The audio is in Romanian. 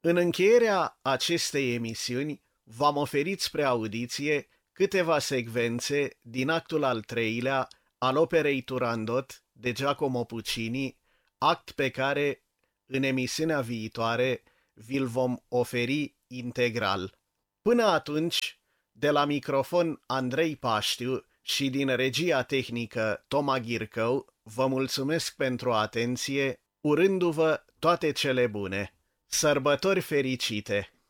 În încheierea acestei emisiuni v-am oferit spre audiție câteva secvențe din actul al treilea al operei Turandot de Giacomo Puccini, act pe care, în emisiunea viitoare, vi-l vom oferi integral. Până atunci, de la microfon Andrei Paștiu și din regia tehnică Toma Ghircău, vă mulțumesc pentru atenție, urându-vă toate cele bune. Sărbători fericite!